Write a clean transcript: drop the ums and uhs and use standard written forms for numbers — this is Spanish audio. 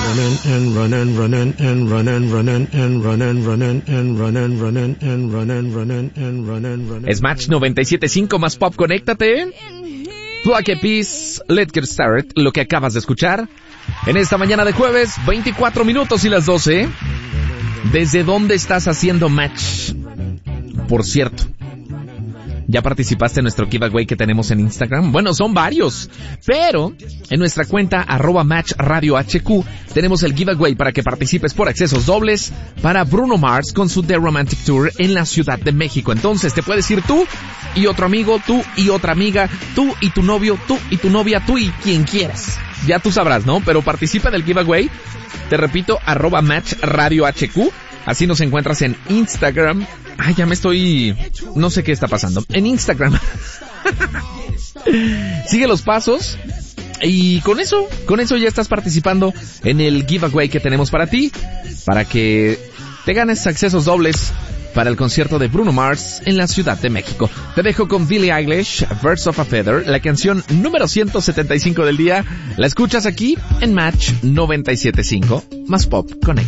Es Match 97.5 más pop, conéctate. Black Eyed Peas, Let's Get Started, lo que acabas de escuchar. En esta mañana de jueves, 24 minutos y las 12. ¿Desde dónde estás haciendo match? Por cierto, ¿ya participaste en nuestro giveaway que tenemos en Instagram? Bueno, son varios, pero en nuestra cuenta @matchradiohq tenemos el giveaway para que participes por accesos dobles para Bruno Mars con su The Romantic Tour en la Ciudad de México. Entonces te puedes ir tú y otro amigo, tú y otra amiga, tú y tu novio, tú y tu novia, tú y quien quieras. Ya tú sabrás, ¿no? Pero participa del giveaway. Te repito, @matchradiohq. Así nos encuentras en Instagram. Ay, ya me estoy... no sé qué está pasando. En Instagram. Sigue los pasos. Y con eso ya estás participando en el giveaway que tenemos para ti. Para que te ganes accesos dobles para el concierto de Bruno Mars en la Ciudad de México. Te dejo con Billie Eilish, Birds of a Feather, la canción número 175 del día. La escuchas aquí en Match 97.5 más Pop Connect.